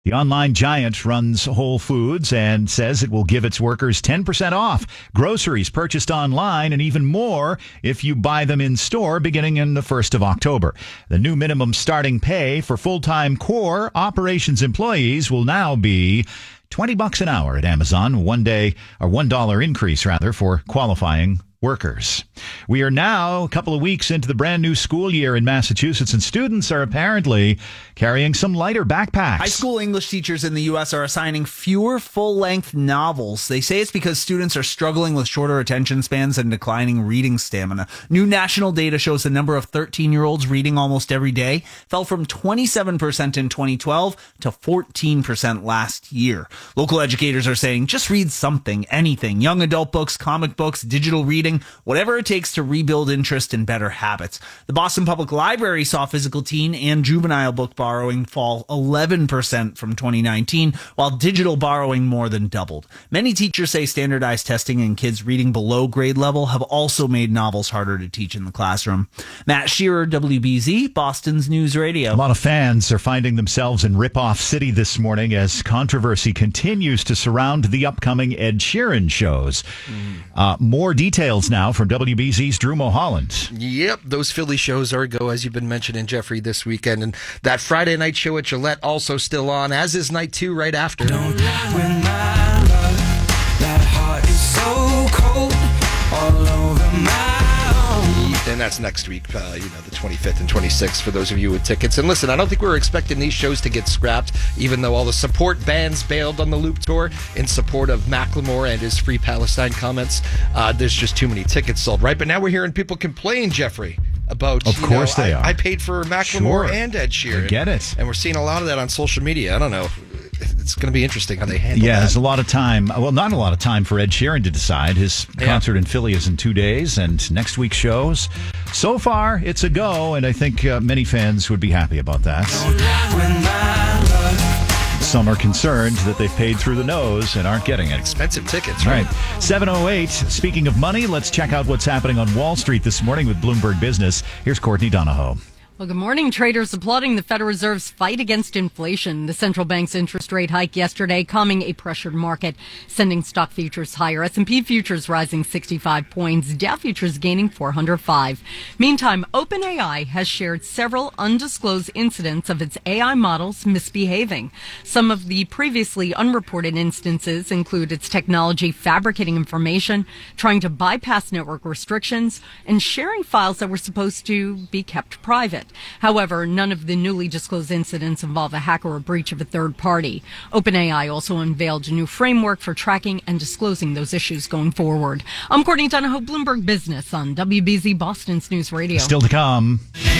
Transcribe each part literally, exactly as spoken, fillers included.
The online giant runs Whole Foods and says it will give its workers ten percent off groceries purchased online and even more if you buy them in store beginning in the first of October. The new minimum starting pay for full-time core operations employees will now be twenty bucks an hour at Amazon, one day or one dollar increase rather for qualifying workers. We are now a couple of weeks into the brand new school year in Massachusetts, and students are apparently carrying some lighter backpacks. High school English teachers in the U S are assigning fewer full-length novels. They say it's because students are struggling with shorter attention spans and declining reading stamina. New national data shows the number of thirteen-year-olds reading almost every day fell from twenty-seven percent in twenty twelve to fourteen percent last year. Local educators are saying just read something, anything, young adult books, comic books, digital reading, whatever it takes to rebuild interest in better habits. The Boston Public Library saw physical teen and juvenile book borrowing fall eleven percent from twenty nineteen, while digital borrowing more than doubled. Many teachers say standardized testing and kids reading below grade level have also made novels harder to teach in the classroom. Matt Shearer, W B Z, Boston's News Radio. A lot of fans are finding themselves in Rip-Off City this morning as controversy continues to surround the upcoming Ed Sheeran shows. Mm. Uh, more details now from W B Z's Drew Mulholland. Yep, those Philly shows are a go, as you've been mentioning, Jeffrey, this weekend. And that Friday night show at Gillette also still on, as is night two right after. Don't lie with my love. That heart is so cold all over my own. And that's next week, uh, you know, the twenty-fifth and twenty-sixth for those of you with tickets. And listen, I don't think we were expecting these shows to get scrapped, even though all the support bands bailed on the Loop Tour in support of Macklemore and his Free Palestine comments. Uh, there's just too many tickets sold, right? But now we're hearing people complain, Jeffrey, about, of you course know, they I, are. I paid for Macklemore Sure. and Ed Sheeran. I get it. And we're seeing a lot of that on social media. I don't know. It's going to be interesting how they handle yeah, that. there's a lot of time. Well, not a lot of time for Ed Sheeran to decide. His Yeah. concert in Philly is in two days, and next week's shows. So far, it's a go, and I think uh, many fans would be happy about that. Don't lie with my love. Some are concerned that they've paid through the nose and aren't getting it. Expensive tickets, All right? right, seven oh eight. Speaking of money, let's check out what's happening on Wall Street this morning with Bloomberg Business. Here's Courtney Donahoe. Well, good morning. Traders applauding the Federal Reserve's fight against inflation. The central bank's interest rate hike yesterday calming a pressured market, sending stock futures higher. S and P futures rising sixty-five points. Dow futures gaining four hundred five. Meantime, OpenAI has shared several undisclosed incidents of its A I models misbehaving. Some of the previously unreported instances include its technology fabricating information, trying to bypass network restrictions, and sharing files that were supposed to be kept private. However, none of the newly disclosed incidents involve a hack or a breach of a third party. OpenAI also unveiled a new framework for tracking and disclosing those issues going forward. I'm Courtney Donahoe, Bloomberg Business on W B Z Boston's News Radio. Still to come.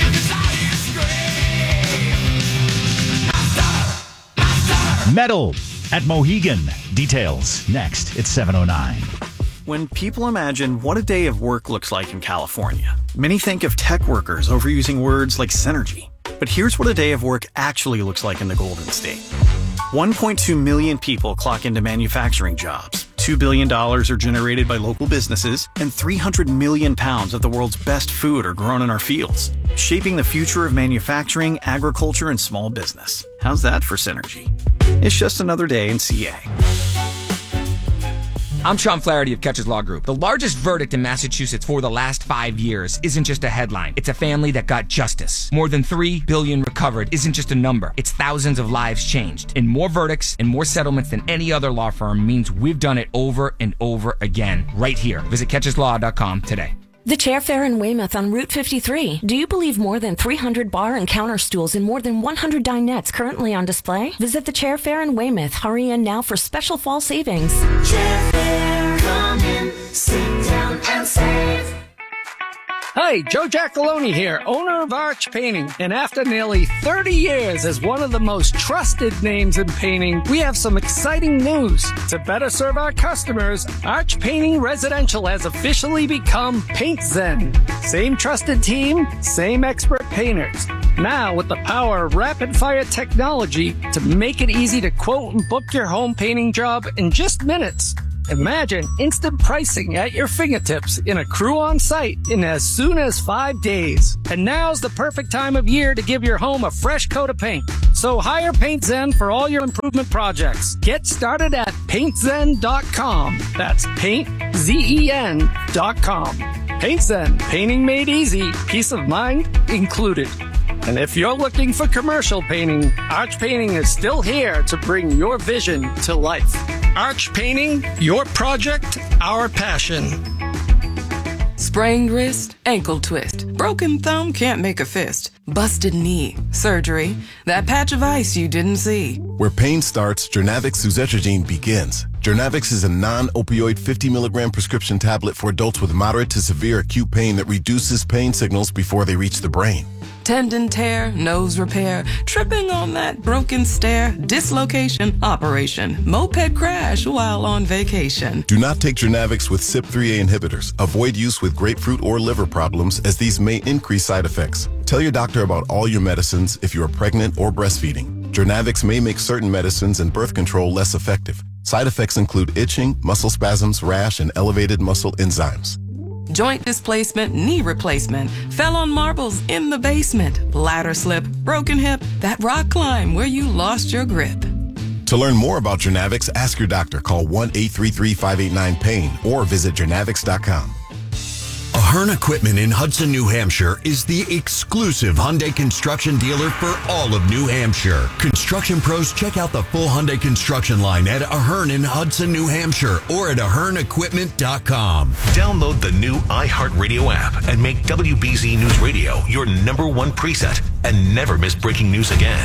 Metal at Mohegan. Details next. It's seven oh nine. When people imagine what a day of work looks like in California, many think of tech workers overusing words like synergy. But here's what a day of work actually looks like in the Golden State. one point two million people clock into manufacturing jobs. two billion dollars are generated by local businesses, and three hundred million pounds of the world's best food are grown in our fields, shaping the future of manufacturing, agriculture, and small business. How's that for synergy? It's just another day in C A. I'm Sean Flaherty of Catches Law Group. The largest verdict in Massachusetts for the last five years isn't just a headline. It's a family that got justice. More than three billion dollars recovered isn't just a number. It's thousands of lives changed. And more verdicts and more settlements than any other law firm means we've done it over and over again, right here. Visit catches law dot com today. The Chair Fair in Weymouth on Route fifty-three. Do you believe more than three hundred bar and counter stools and more than one hundred dinettes currently on display? Visit the Chair Fair in Weymouth. Hurry in now for special fall savings. Chair Fair, come in, sit down and save. Hi, Joe Giacalone here, owner of Arch Painting. And after nearly thirty years as one of the most trusted names in painting, we have some exciting news. To better serve our customers, Arch Painting Residential has officially become Paint Zen. Same trusted team, same expert painters. Now with the power of rapid-fire technology to make it easy to quote and book your home painting job in just minutes. Imagine instant pricing at your fingertips in a crew on site in as soon as five days. And now's the perfect time of year to give your home a fresh coat of paint. So hire Paint Zen for all your improvement projects. Get started at paint zen dot com. That's paint zen dot com. Paint Zen, painting made easy, peace of mind included. And if you're looking for commercial painting, Arch Painting is still here to bring your vision to life. Arch Painting, your project, our passion. Sprained wrist, ankle twist, broken thumb can't make a fist, busted knee, surgery, that patch of ice you didn't see. Where pain starts, Jernavix suzetrigine begins. Jernavix is a non-opioid fifty milligram prescription tablet for adults with moderate to severe acute pain that reduces pain signals before they reach the brain. Tendon tear, nose repair, tripping on that broken stair, dislocation, operation, moped crash while on vacation. Do not take Jernavix with C Y P three A inhibitors. Avoid use with grapefruit or liver problems as these may increase side effects. Tell your doctor about all your medicines if you are pregnant or breastfeeding. Jernavix may make certain medicines and birth control less effective. Side effects include itching, muscle spasms, rash, and elevated muscle enzymes. Joint displacement, knee replacement, fell on marbles in the basement, ladder slip, broken hip, that rock climb where you lost your grip. To learn more about Jernavix, ask your doctor. Call one eight three three, five eight nine, pain or visit jernavix dot com. Ahern Equipment in Hudson, New Hampshire is the exclusive Hyundai construction dealer for all of New Hampshire. Construction pros, check out the full Hyundai construction line at Ahern in Hudson, New Hampshire or at ahern equipment dot com. Download the new iHeartRadio app and make W B Z News Radio your number one preset and never miss breaking news again.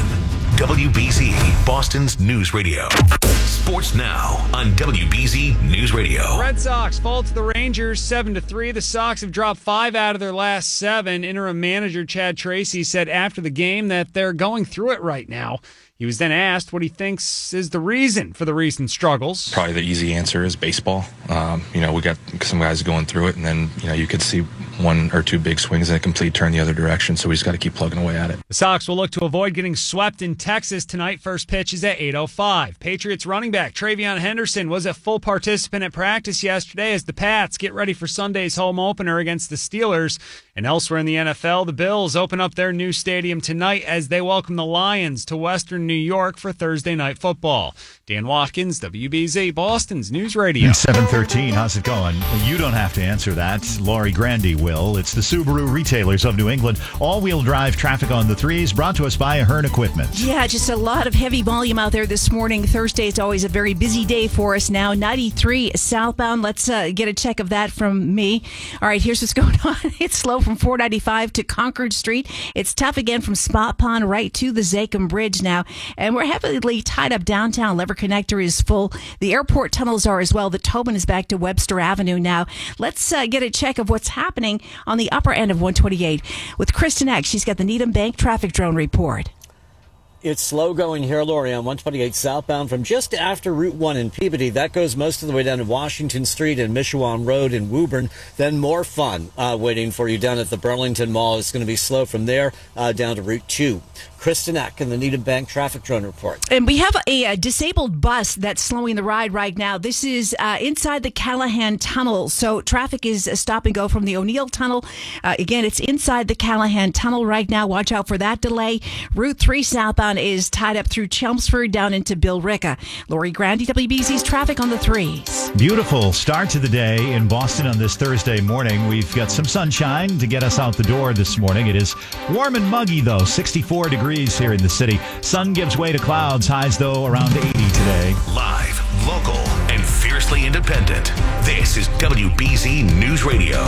W B Z, Boston's news radio. Sports now on W B Z News Radio. Red Sox fall to the Rangers seven to three. The Sox have dropped five out of their last seven. Interim manager Chad Tracy said after the game that they're going through it right now. He was then asked what he thinks is the reason for the recent struggles. Probably the easy answer is baseball. Um, you know, we got some guys going through it, and then, you know, you could see one or two big swings and a complete turn the other direction, so we just got to keep plugging away at it. The Sox will look to avoid getting swept in Texas tonight. First pitch is at eight oh five. Patriots running back Travion Henderson was a full participant at practice yesterday as the Pats get ready for Sunday's home opener against the Steelers. And elsewhere in the N F L, the Bills open up their new stadium tonight as they welcome the Lions to Western New York for Thursday Night Football. Dan Watkins, W B Z, Boston's News Radio. seven thirteen, how's it going? You don't have to answer that. Laurie Grandy will. It's the Subaru retailers of New England. All-wheel drive traffic on the threes brought to us by Ahern Equipment. Yeah, just a lot of heavy volume out there this morning. Thursday is always a very busy day for us now. ninety-three southbound. Let's uh, get a check of that from me. All right, here's what's going on. It's slow from four ninety-five to Concord Street. It's tough again from Spot Pond right to the Zachem Bridge now. And we're heavily tied up downtown. Lever Connector is full. The airport tunnels are as well. The Tobin is back to Webster Avenue now. Let's uh, get a check of what's happening on the upper end of one twenty-eight with Kristen Eck. She's got the Needham Bank traffic drone report. It's slow going here, Lori, on one twenty-eight southbound from just after Route one in Peabody. That goes most of the way down to Washington Street and Mishawon Road in Woburn. Then more fun uh, waiting for you down at the Burlington Mall. It's going to be slow from there uh, down to Route two. Kristen Eck in the Needham Bank traffic drone report. And we have a, a disabled bus that's slowing the ride right now. This is uh, inside the Callahan Tunnel. So traffic is a stop and go from the O'Neill Tunnel. Uh, again, it's inside the Callahan Tunnel right now. Watch out for that delay. Route three southbound is tied up through Chelmsford down into Billerica. Laurie Grandy, W B Z's traffic on the threes. Beautiful start to the day in Boston on this Thursday morning. We've got some sunshine to get us out the door this morning. It is warm and muggy, though, sixty-four degrees here in the city. Sun gives way to clouds, highs, though, around eighty today. Live, local, and fiercely independent. This is W B Z News Radio.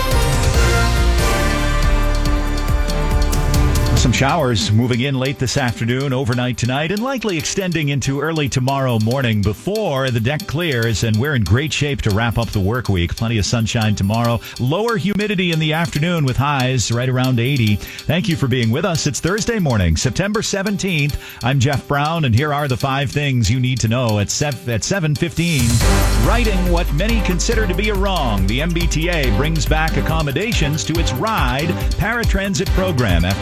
Some showers moving in late this afternoon, overnight tonight, and likely extending into early tomorrow morning before the deck clears, and we're in great shape to wrap up the work week. Plenty of sunshine tomorrow. Lower humidity in the afternoon with highs right around eighty. Thank you for being with us. It's Thursday morning, September seventeenth. I'm Jeff Brown, and here are the five things you need to know at seven fifteen. Righting what many consider to be a wrong. The M B T A brings back accommodations to its RIDE paratransit program after more than a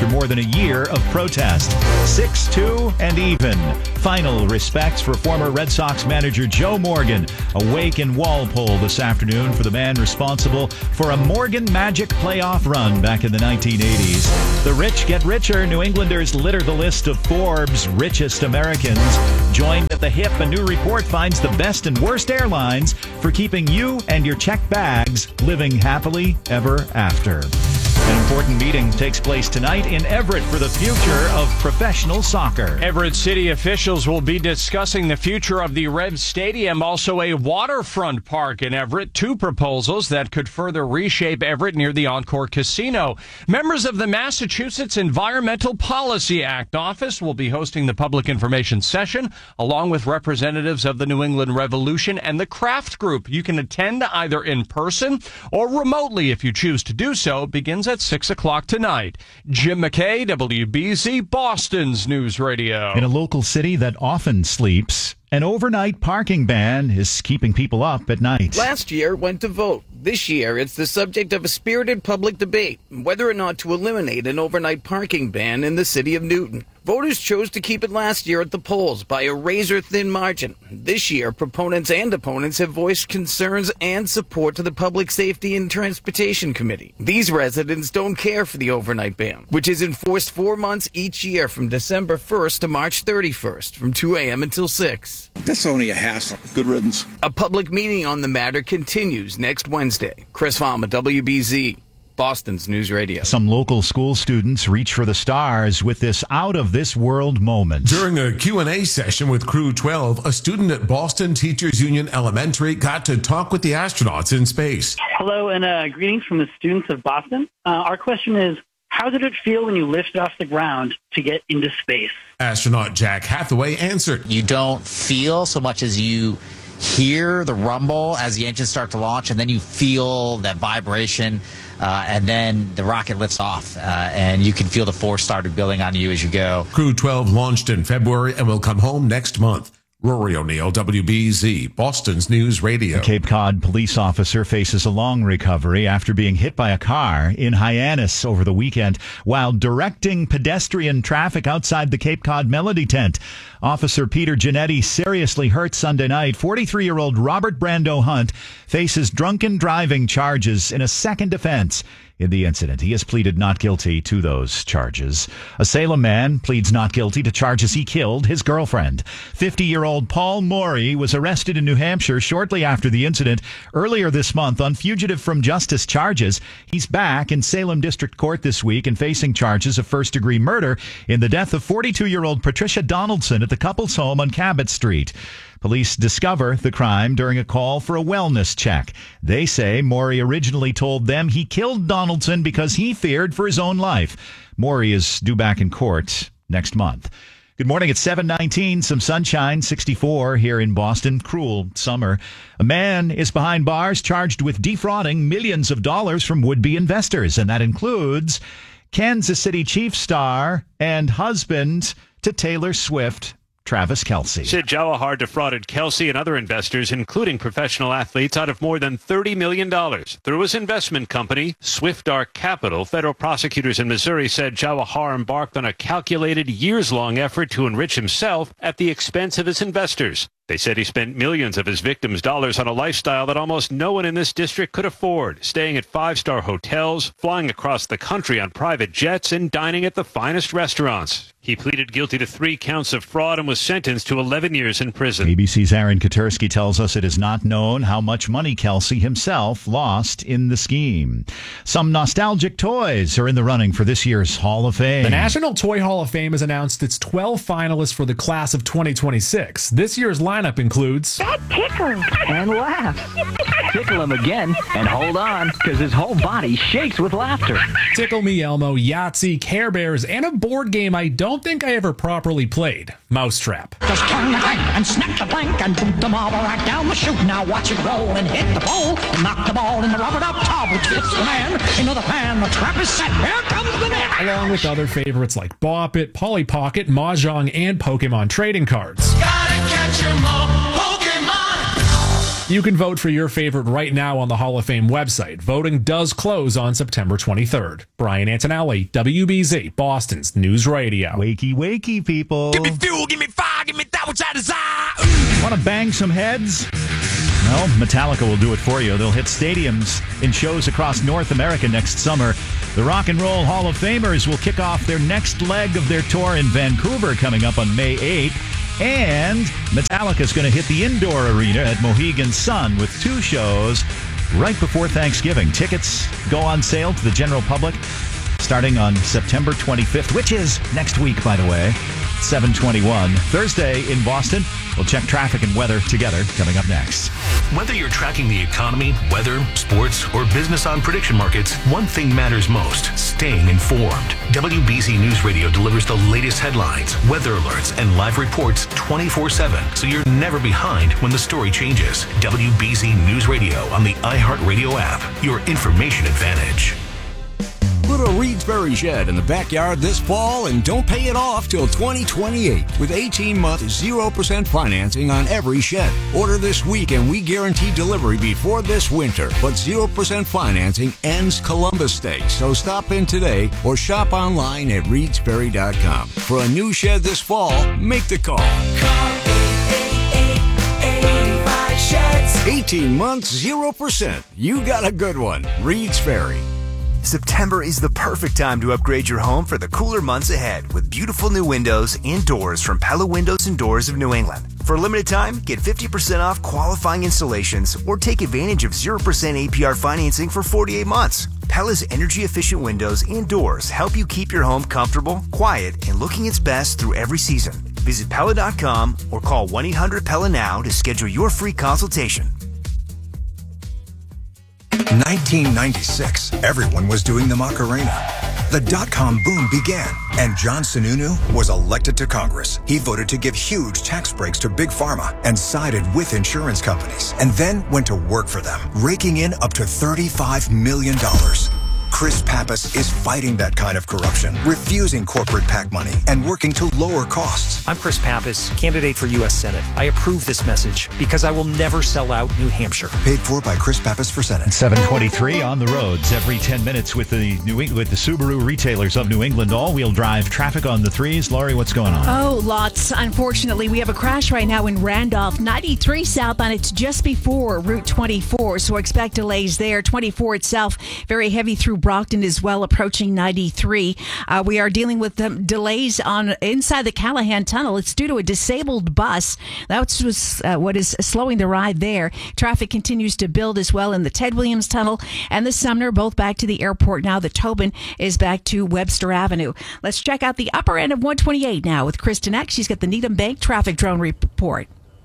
year of protest. six two and even. Final respects for former Red Sox manager Joe Morgan. A wake in Walpole this afternoon for the man responsible for a Morgan Magic playoff run back in the nineteen eighties. The rich get richer. New Englanders litter the list of Forbes' richest Americans. Joined at the hip, a new report finds the best and worst airlines for keeping you and your checked bags living happily ever after. An important meeting takes place tonight in Everett for the future of professional soccer. Everett city officials will be discussing the future of the Revs Stadium, also a waterfront park in Everett. Two proposals that could further reshape Everett near the Encore Casino. Members of the Massachusetts Environmental Policy Act office will be hosting the public information session, along with representatives of the New England Revolution and the Craft Group. You can attend either in person or remotely if you choose to do so. It begins at six o'clock tonight. Jim McKay, W B Z, Boston's News Radio. In a local city that often sleeps, an overnight parking ban is keeping people up at night. Last year it went to vote. This year it's the subject of a spirited public debate whether or not to eliminate an overnight parking ban in the city of Newton. Voters chose to keep it last year at the polls by a razor-thin margin. This year, proponents and opponents have voiced concerns and support to the Public Safety and Transportation Committee. These residents don't care for the overnight ban, which is enforced four months each year from December first to March thirty-first, from two a.m. until six. That's only a hassle. Good riddance. A public meeting on the matter continues next Wednesday. Chris Farmer, W B Z. Boston's News Radio. Some local school students reach for the stars with this out-of-this-world moment. During a Q and A session with Crew twelve, a student at Boston Teachers Union Elementary got to talk with the astronauts in space. Hello, and uh, greetings from the students of Boston. Uh, our question is, how did it feel when you lifted off the ground to get into space? Astronaut Jack Hathaway answered. You don't feel so much as you hear the rumble as the engines start to launch, and then you feel that vibration. Uh, and then the rocket lifts off, uh, and you can feel the force started building on you as you go. Crew twelve launched in February and will come home next month. Rory O'Neill, W B Z, Boston's News Radio. A Cape Cod police officer faces a long recovery after being hit by a car in Hyannis over the weekend while directing pedestrian traffic outside the Cape Cod Melody tent. Officer Peter Giannetti seriously hurt Sunday night. forty-three-year-old Robert Brando Hunt faces drunken driving charges in a second offense in the incident. He has pleaded not guilty to those charges. A Salem man pleads not guilty to charges he killed his girlfriend. fifty-year-old Paul Morey was arrested in New Hampshire shortly after the incident earlier this month on fugitive from justice charges. He's back in Salem District Court this week and facing charges of first-degree murder in the death of forty-two-year-old Patricia Donaldson at the couple's home on Cabot Street. Police discover the crime during a call for a wellness check. They say Morey originally told them he killed Donaldson because he feared for his own life. Morey is due back in court next month. Good morning. It's seven nineteen. Some sunshine, sixty-four here in Boston. Cruel summer. A man is behind bars charged with defrauding millions of dollars from would-be investors, and that includes Kansas City Chiefs star and husband to Taylor Swift, Travis Kelce. Sid Jawahar defrauded Kelce and other investors, including professional athletes, out of more than thirty million dollars. Through his investment company, Swift Arc Capital, federal prosecutors in Missouri said Jawahar embarked on a calculated years-long effort to enrich himself at the expense of his investors. They said he spent millions of his victims' dollars on a lifestyle that almost no one in this district could afford, staying at five-star hotels, flying across the country on private jets, and dining at the finest restaurants. He pleaded guilty to three counts of fraud and was sentenced to eleven years in prison. A B C's Aaron Katersky tells us it is not known how much money Kelce himself lost in the scheme. Some nostalgic toys are in the running for this year's Hall of Fame. The National Toy Hall of Fame has announced its twelve finalists for the class of twenty twenty-six. This year's lineup includes... That tickles and laughs. Tickle him again and hold on, because his whole body shakes with laughter. Tickle Me Elmo, Yahtzee, Care Bears, and a board game I don't think I ever properly played, Mousetrap. Just turn the crank and snap the plank and boot the marble right down the chute. Now watch it roll and hit the pole and knock the ball in the rubber duck top, which hits the man into the pan. The trap is set. Here comes the net. Along with other favorites like Bop It, Polly Pocket, Mahjong, and Pokemon trading cards. Gotta catch 'em all, Pokemon. You can vote for your favorite right now on the Hall of Fame website. Voting does close on September twenty-third. Brian Antonelli, W B Z, Boston's News Radio. Wakey, wakey, people. Give me fuel, give me fire, give me that which I desire. Want to bang some heads? Well, Metallica will do it for you. They'll hit stadiums in shows across North America next summer. The Rock and Roll Hall of Famers will kick off their next leg of their tour in Vancouver coming up on May eighth. And Metallica's going to hit the indoor arena at Mohegan Sun with two shows right before Thanksgiving. Tickets go on sale to the general public starting on September twenty-fifth, which is next week, by the way, seven twenty-one. Thursday in Boston. We'll check traffic and weather together coming up next. Whether you're tracking the economy, weather, sports, or business on prediction markets, one thing matters most: staying informed. W B Z News Radio delivers the latest headlines, weather alerts, and live reports twenty-four seven, so you're never behind when the story changes. W B Z News Radio on the iHeartRadio app, your information advantage. Put a Reedsbury shed in the backyard this fall and don't pay it off till twenty twenty-eight with eighteen-month zero percent financing on every shed. Order this week and we guarantee delivery before this winter. But zero percent financing ends Columbus Day, so stop in today or shop online at reedsbury dot com. For a new shed this fall, make the call. Call eight eight eight, eight five sheds. eighteen months, zero percent. You got a good one. Reed's Ferry. September is the perfect time to upgrade your home for the cooler months ahead with beautiful new windows and doors from Pella Windows and Doors of New England. For a limited time, get fifty percent off qualifying installations or take advantage of zero percent A P R financing for forty-eight months. Pella's energy-efficient windows and doors help you keep your home comfortable, quiet, and looking its best through every season. Visit Pella dot com or call one eight hundred Pella now to schedule your free consultation. nineteen ninety-six, everyone was doing the Macarena. The dot-com boom began, and John Sununu was elected to Congress. He voted to give huge tax breaks to Big Pharma and sided with insurance companies, and then went to work for them, raking in up to thirty-five million dollars. Chris Pappas is fighting that kind of corruption, refusing corporate PAC money, and working to lower costs. I'm Chris Pappas, candidate for U S Senate. I approve this message because I will never sell out New Hampshire. Paid for by Chris Pappas for Senate. seven twenty-three on the roads every ten minutes with the New with the Subaru retailers of New England. All-wheel drive traffic on the threes. Laurie, what's going on? Oh, lots. Unfortunately, we have a crash right now in Randolph. ninety-three southbound. It's just before Route twenty-four, so expect delays there. twenty-four itself, very heavy through Brockton as well, approaching ninety-three. Uh, we are dealing with um, delays on inside the Callahan Tunnel. It's due to a disabled bus. That's was, uh, what is slowing the ride there. Traffic continues to build as well in the Ted Williams Tunnel and the Sumner, both back to the airport now. The Tobin is back to Webster Avenue. Let's check out the upper end of one twenty-eight now with Kristen Eck. She's got the Needham Bank traffic drone report.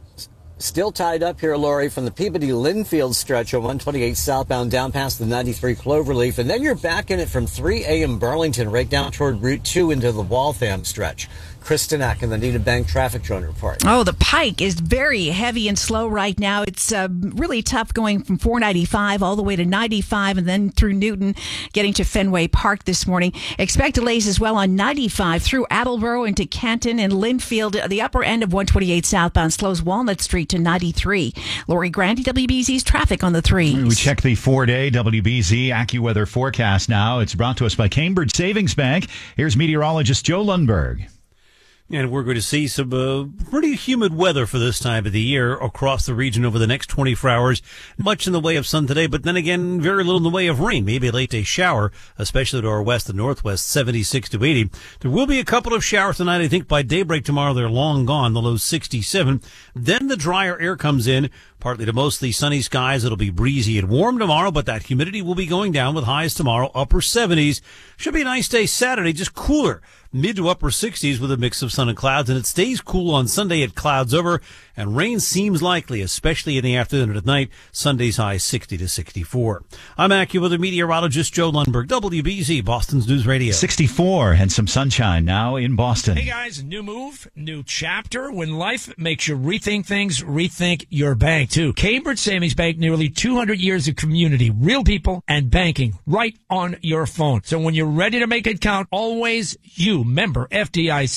Still tied up here, Laurie, from the Peabody-Linfield stretch on one twenty-eight southbound down past the ninety-three Cloverleaf. And then you're back in it from three a.m. Burlington right down toward Route two into the Waltham stretch. Kristen Eck in the Needham Bank traffic drone report. Oh, the Pike is very heavy and slow right now. It's uh, really tough going from four ninety-five all the way to ninety-five and then through Newton, getting to Fenway Park this morning. Expect delays as well on ninety-five through Attleboro into Canton and Linfield. The upper end of one twenty-eight southbound slows Walnut Street to ninety-three. Lori Grandy, W B Z's traffic on the threes. We check the four-day W B Z AccuWeather forecast now. It's brought to us by Cambridge Savings Bank. Here's meteorologist Joe Lundberg. And we're going to see some uh, pretty humid weather for this time of the year across the region over the next twenty-four hours. Much in the way of sun today, but then again, very little in the way of rain. Maybe a late day shower, especially to our west and northwest, seventy-six to eighty. There will be a couple of showers tonight. I think by daybreak tomorrow, they're long gone, the low sixty-seven. Then the drier air comes in. Partly to mostly sunny skies. It'll be breezy and warm tomorrow, but that humidity will be going down with highs tomorrow, upper seventies. Should be a nice day Saturday, just cooler. Mid to upper sixties with a mix of sun and clouds, and it stays cool on Sunday at clouds over, and rain seems likely, especially in the afternoon and at night. Sunday's high sixty to sixty-four. I'm AccuWeather meteorologist Joe Lundberg, W B Z, Boston's News Radio. sixty-four and some sunshine now in Boston. Hey guys, new move, new chapter. When life makes you rethink things, rethink your bank too. Cambridge Savings Bank, nearly two hundred years of community, real people, and banking right on your phone. So when you're ready to make it count, always you. Member F D I C. Cambridge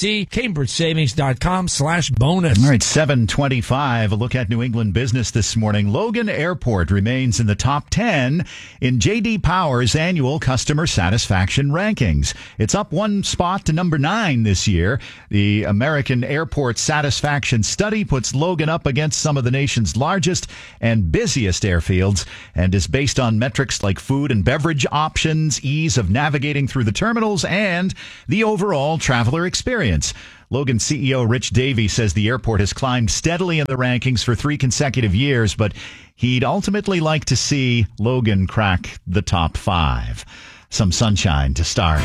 Cambridge Savings dot com slash bonus. All right, seven twenty-five. A look at New England business this morning. Logan Airport remains in the top ten in J D Power's annual customer satisfaction rankings. It's up one spot to number nine this year. The American Airport Satisfaction Study puts Logan up against some of the nation's largest and busiest airfields and is based on metrics like food and beverage options, ease of navigating through the terminals, and the overall traveler experience. Logan C E O Rich Davey says the airport has climbed steadily in the rankings for three consecutive years, but he'd ultimately like to see Logan crack the top five. Some sunshine to start.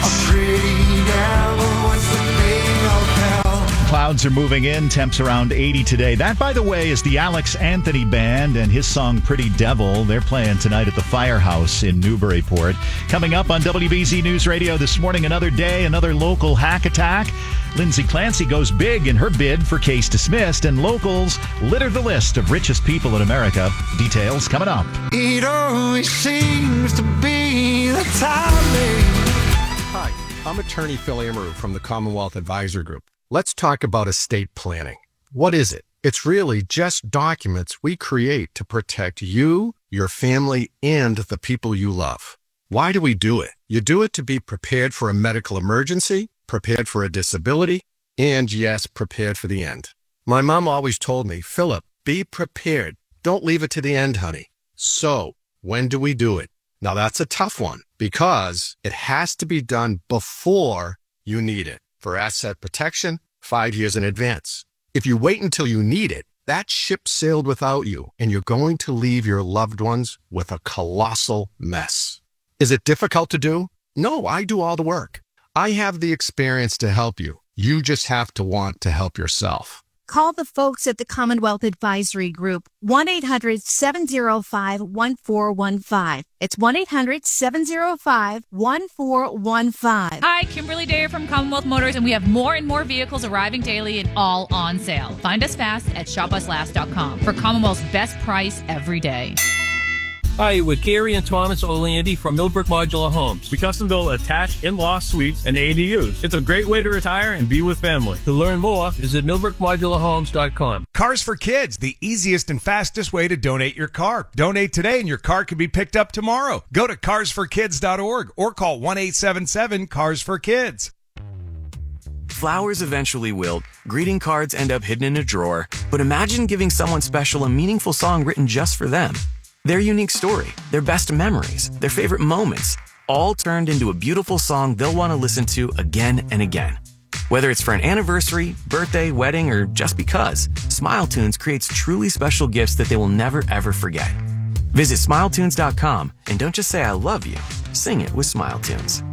Clouds are moving in, temps around eighty today. That, by the way, is the Alex Anthony Band and his song Pretty Devil. They're playing tonight at the Firehouse in Newburyport. Coming up on W B Z News Radio this morning, another day, another local hack attack. Lindsay Clancy goes big in her bid for Case Dismissed, and locals litter the list of richest people in America. Details coming up. It always seems to be the timing. Hi, I'm attorney Phil Amaru from the Commonwealth Advisor Group. Let's talk about estate planning. What is it? It's really just documents we create to protect you, your family, and the people you love. Why do we do it? You do it to be prepared for a medical emergency, prepared for a disability, and yes, prepared for the end. My mom always told me, Philip, be prepared. Don't leave it to the end, honey. So, when do we do it? Now that's a tough one because it has to be done before you need it. For asset protection, five years in advance. If you wait until you need it, that ship sailed without you, and you're going to leave your loved ones with a colossal mess. Is it difficult to do? No, I do all the work. I have the experience to help you. You just have to want to help yourself. Call the folks at the Commonwealth Advisory Group, one eight hundred seven oh five one four one five. It's one eight hundred seven oh five one four one five. Hi, Kimberly Dare from Commonwealth Motors, and we have more and more vehicles arriving daily and all on sale. Find us fast at shop us last dot com for Commonwealth's best price every day. Hi, with Gary and Thomas Orlandi from Millbrook Modular Homes. We custom build attached in-law suites and A D Us. It's a great way to retire and be with family. To learn more, visit millbrook modular homes dot com. Cars for Kids, the easiest and fastest way to donate your car. Donate today and your car could be picked up tomorrow. Go to cars for kids dot org or call one eight seven seven cars for kids. Flowers eventually wilt, greeting cards end up hidden in a drawer, but imagine giving someone special a meaningful song written just for them. Their unique story, their best memories, their favorite moments, all turned into a beautiful song they'll want to listen to again and again. Whether it's for an anniversary, birthday, wedding, or just because, Smile Tunes creates truly special gifts that they will never ever forget. Visit smile tunes dot com and don't just say I love you, sing it with Smile Tunes.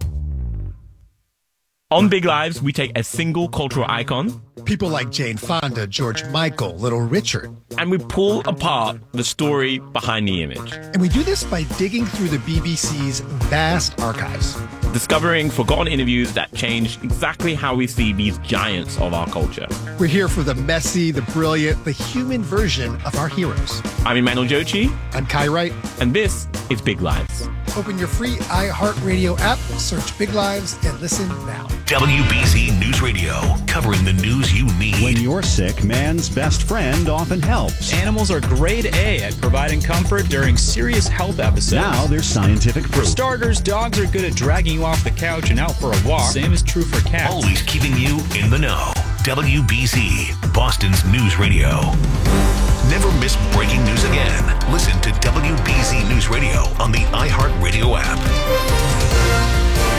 On Big Lives, we take a single cultural icon, people like Jane Fonda, George Michael, Little Richard, and we pull apart the story behind the image. And we do this by digging through the B B C's vast archives, discovering forgotten interviews that changed exactly how we see these giants of our culture. We're here for the messy, the brilliant, the human version of our heroes. I'm Emmanuel Jochi. I'm Kai Wright. And this is Big Lives. Open your free iHeartRadio app, search Big Lives, and listen now. W B Z News Radio, covering the news you need. When you're sick, man's best friend often helps. Animals are grade A at providing comfort during serious health episodes. Now there's scientific proof. For starters, dogs are good at dragging you off the couch and out for a walk. Same is true for cats. Always keeping you in the know. W B Z, Boston's News Radio. Never miss breaking news again. Listen to W B Z News Radio on the iHeartRadio app.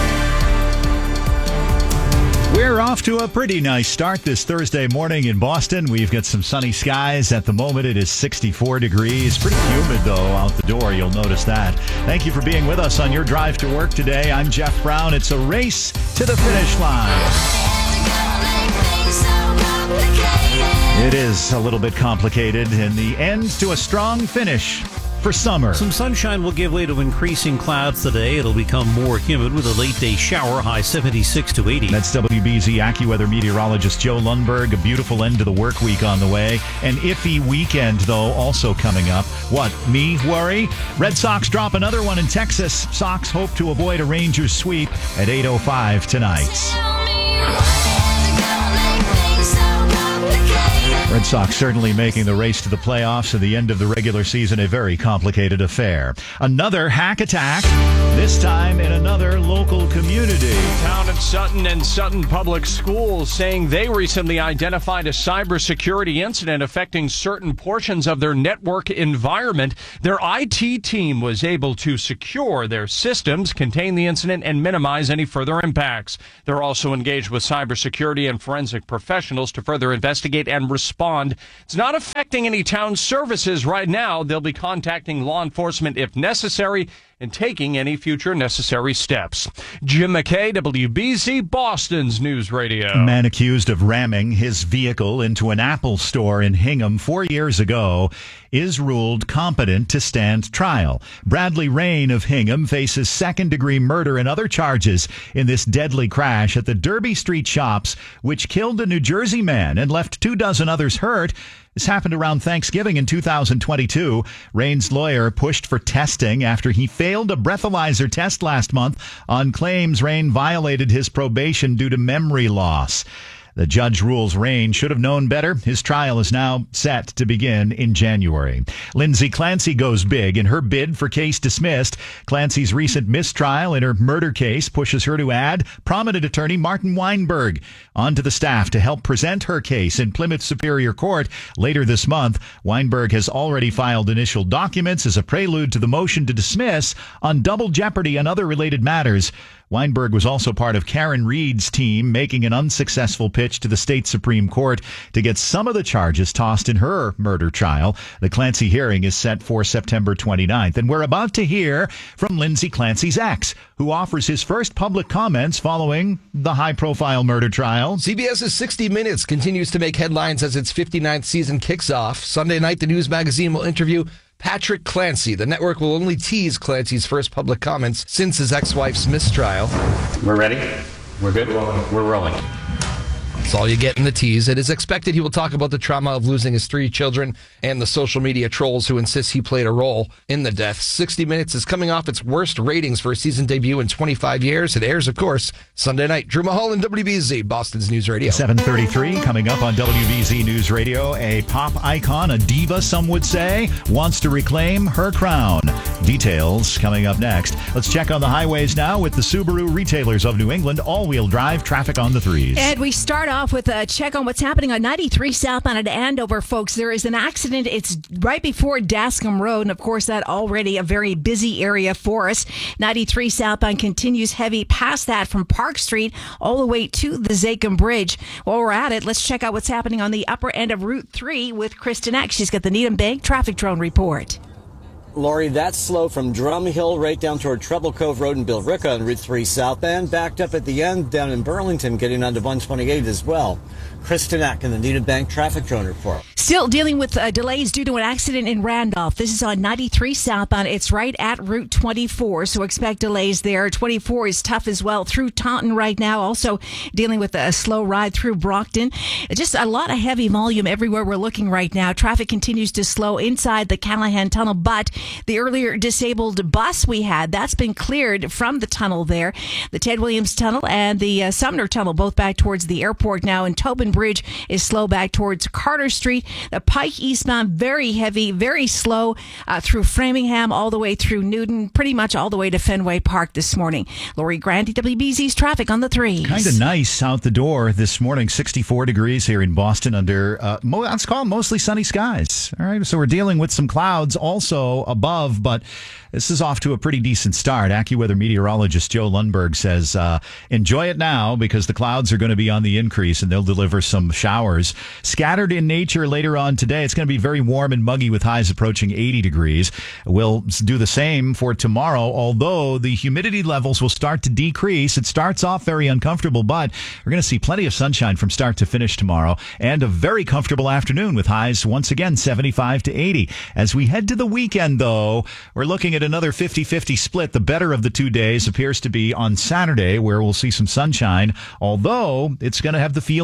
We're off to a pretty nice start this Thursday morning in Boston. We've got some sunny skies. At the moment, it is sixty-four degrees. Pretty humid, though, out the door. You'll notice that. Thank you for being with us on your drive to work today. I'm Jeff Brown. It's a race to the finish line. It is a little bit complicated, and the end to a strong finish for summer. Some sunshine will give way to increasing clouds today. It'll become more humid with a late day shower, high seventy-six to eighty. That's W B Z AccuWeather meteorologist Joe Lundberg. A beautiful end to the work week on the way. An iffy weekend, though, also coming up. What, me worry? Red Sox drop another one in Texas. Sox hope to avoid a Rangers sweep at eight oh five tonight. Red Sox certainly making the race to the playoffs and the end of the regular season a very complicated affair. Another hack attack, this time in another local community. Town of Sutton and Sutton Public Schools saying they recently identified a cybersecurity incident affecting certain portions of their network environment. Their I T team was able to secure their systems, contain the incident, and minimize any further impacts. They're also engaged with cybersecurity and forensic professionals to further investigate and respond. It's not affecting any town services right now. They'll be contacting law enforcement if necessary and taking any future necessary steps. Jim McKay, W B Z, Boston's News Radio. A man accused of ramming his vehicle into an Apple store in Hingham four years ago is ruled competent to stand trial. Bradley Rain of Hingham faces second-degree murder and other charges in this deadly crash at the Derby Street shops, which killed a New Jersey man and left two dozen others hurt. This happened around Thanksgiving in two thousand twenty-two. Rain's lawyer pushed for testing after he failed a breathalyzer test last month on claims Rain violated his probation due to memory loss. The judge rules Rain should have known better. His trial is now set to begin in January. Lindsay Clancy goes big in her bid for case dismissed. Clancy's recent mistrial in her murder case pushes her to add prominent attorney Martin Weinberg onto the staff to help present her case in Plymouth Superior Court later this month. Weinberg has already filed initial documents as a prelude to the motion to dismiss on double jeopardy and other related matters. Weinberg was also part of Karen Reed's team making an unsuccessful pitch to the state Supreme Court to get some of the charges tossed in her murder trial. The Clancy hearing is set for September twenty-ninth. And we're about to hear from Lindsay Clancy's ex, who offers his first public comments following the high-profile murder trial. CBS's sixty minutes continues to make headlines as its fifty-ninth season kicks off. Sunday night, the news magazine will interview Patrick Clancy. The network will only tease Clancy's first public comments since his ex-wife's mistrial. We're ready? We're good? We're rolling. That's all you get in the tease. It is expected he will talk about the trauma of losing his three children and the social media trolls who insist he played a role in the deaths. sixty minutes is coming off its worst ratings for a season debut in twenty-five years. It airs, of course, Sunday night. Drew Mulholland, W B Z, Boston's News Radio. seven thirty-three coming up on W B Z News Radio. A pop icon, a diva, some would say, wants to reclaim her crown. Details coming up next. Let's check on the highways now with the Subaru Retailers of New England. All-wheel drive traffic on the threes. And we start off with a check on what's happening on ninety-three southbound at Andover, folks. There is an accident. It's right before Dascom Road, and of course, that already a very busy area for us. ninety-three southbound continues heavy past that from Park Street all the way to the Zachem Bridge. While we're at it, let's check out what's happening on the upper end of Route three with Kristen Eck. She's got the Needham Bank traffic drone report. Lori, that's slow from Drum Hill right down toward Treble Cove Road and Billerica on Route three southbound. Backed up at the end down in Burlington, getting onto one twenty-eight as well. Kristen Ack in the Needham Bank traffic drone report. Still dealing with uh, delays due to an accident in Randolph. This is on ninety-three southbound. It's right at Route twenty-four, so expect delays there. twenty-four is tough as well through Taunton right now. Also dealing with a slow ride through Brockton. Just a lot of heavy volume everywhere we're looking right now. Traffic continues to slow inside the Callahan Tunnel, but the earlier disabled bus we had, that's been cleared from the tunnel there. The Ted Williams Tunnel and the uh, Sumner Tunnel, both back towards the airport now. And Tobin Bridge is slow back towards Carter Street. The Pike eastbound, very heavy, very slow uh, through Framingham all the way through Newton, pretty much all the way to Fenway Park this morning. Lori Grant, W B Z's traffic on the threes. Kind of nice out the door this morning. sixty-four degrees here in Boston under, uh, mo- let's call them mostly sunny skies. All right, so we're dealing with some clouds also above, but this is off to a pretty decent start. AccuWeather meteorologist Joe Lundberg says, uh, enjoy it now because the clouds are going to be on the increase and they'll deliver some showers. Scattered in nature later on today. It's going to be very warm and muggy with highs approaching eighty degrees. We'll do the same for tomorrow, although the humidity levels will start to decrease. It starts off very uncomfortable, but we're going to see plenty of sunshine from start to finish tomorrow and a very comfortable afternoon with highs once again seventy-five to eighty. As we head to the weekend, though, we're looking at another fifty-fifty split. The better of the two days appears to be on Saturday, where we'll see some sunshine, although it's going to have the feel of fall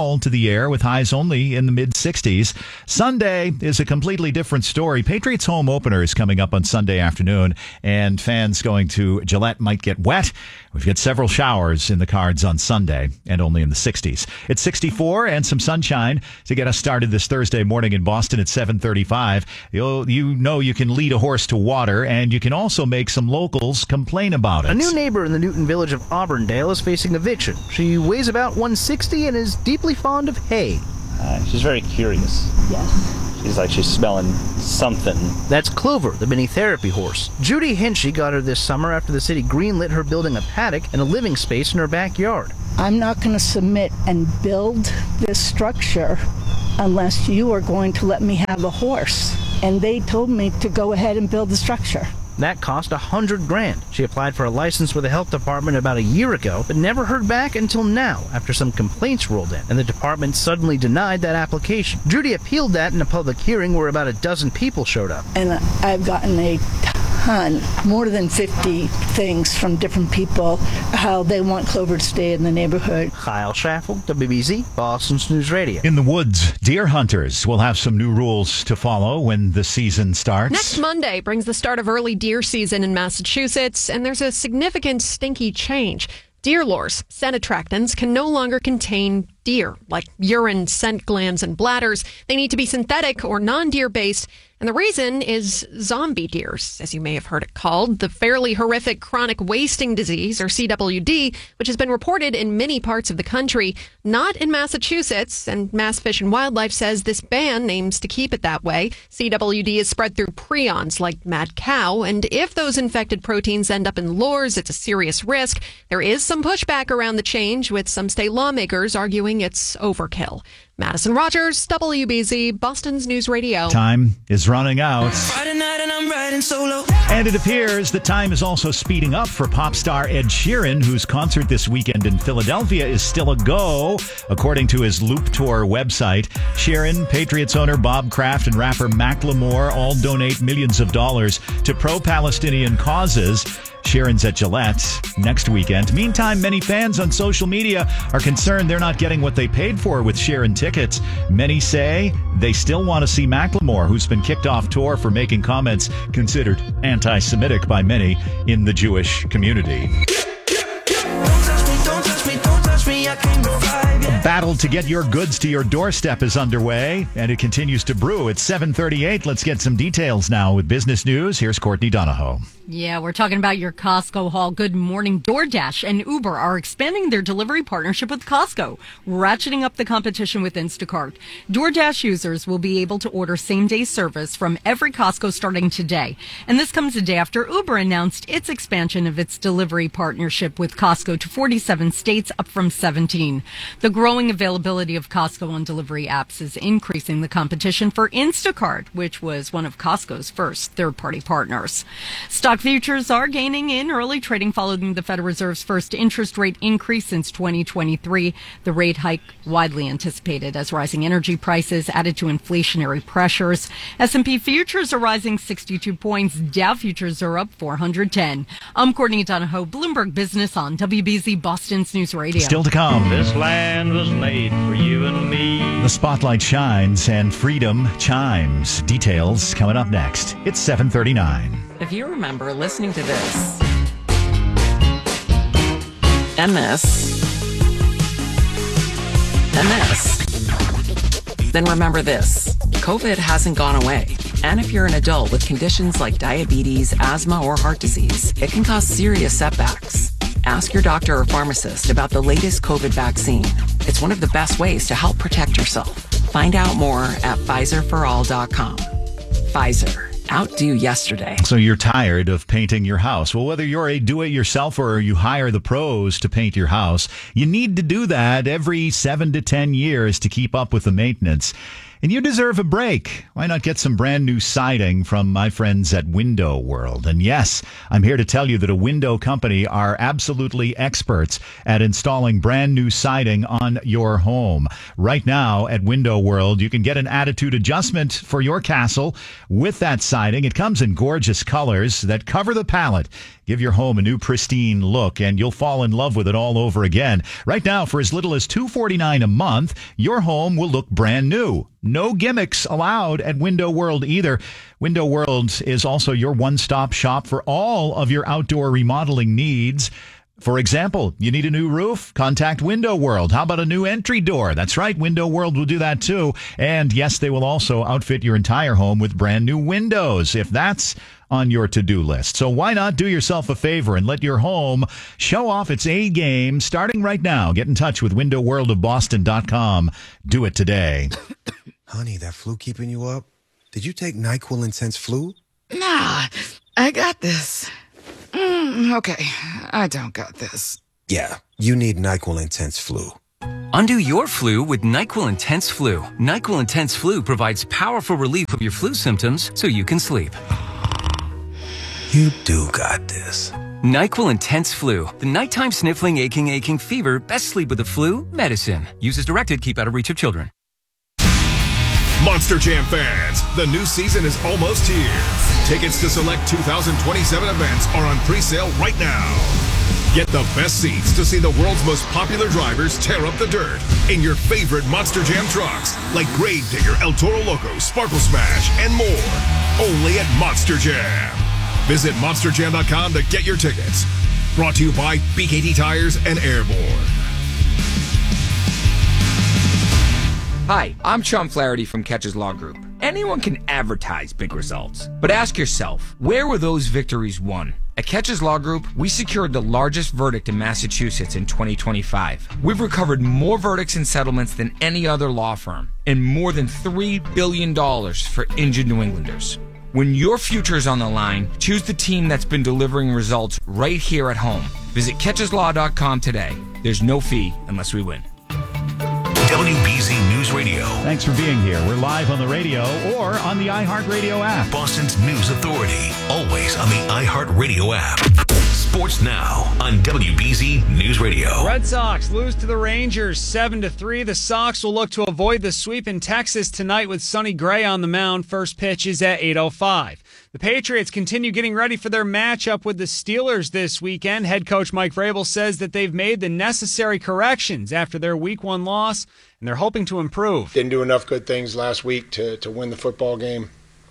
fall to the air with highs only in the mid sixties. Sunday is a completely different story. Patriots home opener is coming up on Sunday afternoon, and fans going to Gillette might get wet. We've got several showers in the cards on Sunday and only in the sixties. It's sixty-four and some sunshine to get us started this Thursday morning in Boston at seven thirty-five. You'll, you know you can lead a horse to water, and you can also make some locals complain about it. A new neighbor in the Newton village of Auburndale is facing eviction. She weighs about one sixty and is deeply fond of hay. Uh, she's very curious. Yes. She's like she's smelling something. That's Clover, the mini therapy horse. Judy Hinchy got her this summer after the city greenlit her building a paddock and a living space in her backyard. I'm not going to submit and build this structure unless you are going to let me have a horse. And they told me to go ahead and build the structure. That cost a hundred grand. She applied for a license with the health department about a year ago, but never heard back until now after some complaints rolled in, and the department suddenly denied that application. Judy appealed that in a public hearing where about a dozen people showed up. And I've gotten a ton, more than fifty things from different people, how they want Clover to stay in the neighborhood. Kyle Schaffel, W B Z, Boston's News Radio. In the woods, deer hunters will have some new rules to follow when the season starts. Next Monday brings the start of early deer season in Massachusetts, and there's a significant stinky change. Deer lures, scent attractants, can no longer contain deer, like urine, scent glands, and bladders. They need to be synthetic or non-deer based. And the reason is zombie deers, as you may have heard it called, the fairly horrific chronic wasting disease, or C W D, which has been reported in many parts of the country, not in Massachusetts. And Mass Fish and Wildlife says this ban aims to keep it that way. C W D is spread through prions like mad cow, and if those infected proteins end up in lures, it's a serious risk. There is some pushback around the change, with some state lawmakers arguing it's overkill. Madison Rogers, W B Z, Boston's News Radio. Time is running out. Friday night and I'm riding solo. And it appears the time is also speeding up for pop star Ed Sheeran, whose concert this weekend in Philadelphia is still a go. According to his Loop Tour website, Sheeran, Patriots owner Bob Kraft, and rapper Macklemore all donate millions of dollars to pro-Palestinian causes. Sheeran's at Gillette next weekend. Meantime, many fans on social media are concerned they're not getting what they paid for with Sheeran tickets. Many say they still want to see Macklemore, who's been kicked off tour for making comments considered anti-Semitic by many in the Jewish community. The battle to get your goods to your doorstep is underway, and it continues to brew. It's seven thirty-eight. Let's get some details now with business news. Here's Courtney Donahoe. Yeah, we're talking about your Costco haul. Good morning. DoorDash and Uber are expanding their delivery partnership with Costco, ratcheting up the competition with Instacart. DoorDash users will be able to order same-day service from every Costco starting today. And this comes a day after Uber announced its expansion of its delivery partnership with Costco to forty-seven states, up from seventeen. The growing availability of Costco on delivery apps is increasing the competition for Instacart, which was one of Costco's first third-party partners. Stock futures are gaining in early trading following the Federal Reserve's first interest rate increase since twenty twenty-three. The rate hike widely anticipated as rising energy prices added to inflationary pressures. S and P futures are rising sixty-two points. Dow futures are up four hundred ten. I'm Courtney Donahoe, Bloomberg Business on W B Z Boston's News Radio. Still to come. This land was made for you and me. The spotlight shines and freedom chimes. Details coming up next. It's seven thirty-nine. If you remember listening to this and this and this, then remember this. COVID hasn't gone away. And if you're an adult with conditions like diabetes, asthma, or heart disease, it can cause serious setbacks. Ask your doctor or pharmacist about the latest COVID vaccine. It's one of the best ways to help protect yourself. Find out more at Pfizer for all dot com. Pfizer. Outdo yesterday. So you're tired of painting your house. Well, whether you're a do-it-yourself or you hire the pros to paint your house, you need to do that every seven to ten years to keep up with the maintenance. And you deserve a break. Why not get some brand new siding from my friends at Window World? And yes, I'm here to tell you that a window company are absolutely experts at installing brand new siding on your home. Right now at Window World, you can get an attitude adjustment for your castle with that siding. It comes in gorgeous colors that cover the palette. Give your home a new pristine look, and you'll fall in love with it all over again. Right now, for as little as two hundred forty-nine dollars a month, your home will look brand new. No gimmicks allowed at Window World either. Window World is also your one-stop shop for all of your outdoor remodeling needs. For example, you need a new roof? Contact Window World. How about a new entry door? That's right, Window World will do that too. And yes, they will also outfit your entire home with brand new windows, if that's on your to-do list. So why not do yourself a favor and let your home show off its A game starting right now? Get in touch with window world of boston dot com. Do it today. Honey, that flu keeping you up? Did you take NyQuil Intense Flu? Nah, I got this. Mm, okay, I don't got this. Yeah, you need NyQuil Intense Flu. Undo your flu with NyQuil Intense Flu. NyQuil Intense Flu provides powerful relief of your flu symptoms so you can sleep. You do got this. NyQuil Intense Flu. The nighttime sniffling, aching, aching fever. Best sleep with the flu medicine. Use as directed. Keep out of reach of children. Monster Jam fans, the new season is almost here. Tickets to select two thousand twenty-seven events are on pre-sale right now. Get the best seats to see the world's most popular drivers tear up the dirt in your favorite Monster Jam trucks, like Gravedigger, El Toro Loco, Sparkle Smash, and more. Only at Monster Jam. Visit monster jam dot com to get your tickets. Brought to you by B K T Tires and Airborne. Hi, I'm Sean Flaherty from Catches Law Group. Anyone can advertise big results, but ask yourself, where were those victories won? At Catches Law Group, we secured the largest verdict in Massachusetts in twenty twenty-five. We've recovered more verdicts and settlements than any other law firm, and more than three billion dollars for injured New Englanders. When your future is on the line, choose the team that's been delivering results right here at home. Visit catches law dot com today. There's no fee unless we win. W B Z News Radio. Thanks for being here. We're live on the radio or on the iHeartRadio app. Boston's News Authority. Always on the iHeartRadio app. Sports now on W B Z News Radio. Red Sox lose to the Rangers seven to three. The Sox will look to avoid the sweep in Texas tonight with Sonny Gray on the mound. First pitch is at eight oh five. The Patriots continue getting ready for their matchup with the Steelers this weekend. Head coach Mike Vrabel says that they've made the necessary corrections after their week one loss, and they're hoping to improve. Didn't do enough good things last week to, to win the football game,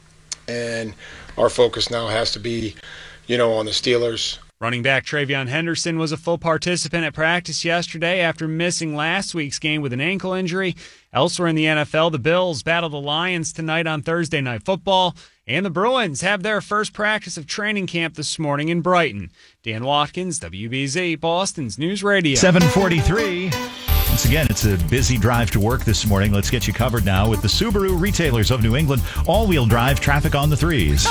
and our focus now has to be, you know, on the Steelers. Running back Travion Henderson was a full participant at practice yesterday after missing last week's game with an ankle injury. Elsewhere in the N F L, the Bills battle the Lions tonight on Thursday Night Football, and the Bruins have their first practice of training camp this morning in Brighton. Dan Watkins, W B Z, Boston's News Radio. seven forty-three. Once again, it's a busy drive to work this morning. Let's get you covered now with the Subaru Retailers of New England. All-wheel drive traffic on the threes.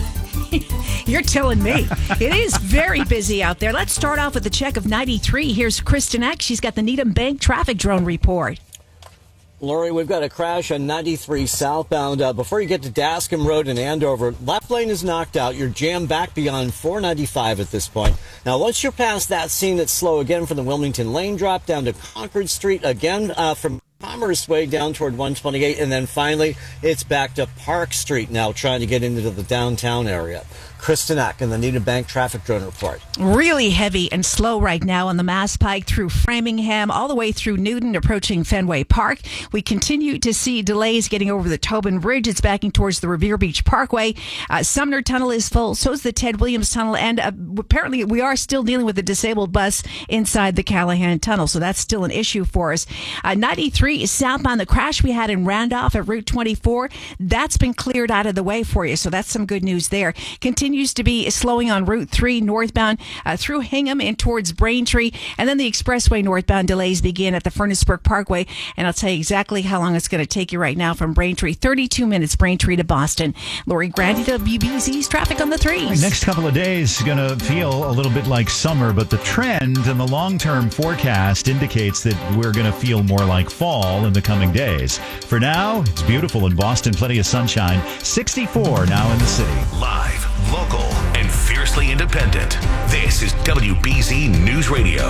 You're telling me. It is very busy out there. Let's start off with the check of ninety-three. Here's Kristen Eck. She's got the Needham Bank traffic drone report. Lori, we've got a crash on ninety-three southbound. Uh, before you get to Dascom Road in Andover, left lane is knocked out. You're jammed back beyond four ninety-five at this point. Now, once you're past that scene, it's slow again from the Wilmington Lane drop down to Concord Street. Again, uh, from Commerce Way down toward one twenty-eight. And then finally, it's back to Park Street now, trying to get into the downtown area. Kristen Eck in the Needham Bank traffic drone report. Really heavy and slow right now on the Mass Pike through Framingham, all the way through Newton, approaching Fenway Park. We continue to see delays getting over the Tobin Bridge. It's backing towards the Revere Beach Parkway. Uh, Sumner Tunnel is full. So is the Ted Williams Tunnel. And uh, apparently we are still dealing with a disabled bus inside the Callahan Tunnel. So that's still an issue for us. Uh, ninety-three is southbound. The crash we had in Randolph at Route twenty-four, that's been cleared out of the way for you. So that's some good news there. Continue Continues to be slowing on Route three northbound uh, through Hingham and towards Braintree. And then the expressway northbound delays begin at the Furnaceburg Parkway. And I'll tell you exactly how long it's going to take you right now from Braintree. thirty-two minutes, Braintree to Boston. Lori Grandi, W B Z's traffic on the threes. Next couple of days going to feel a little bit like summer, but the trend and the long-term forecast indicates that we're going to feel more like fall. fall in the coming days. For now, it's beautiful in Boston, plenty of sunshine. sixty-four now in the city. Live, local, and fiercely independent. This is W B Z News Radio.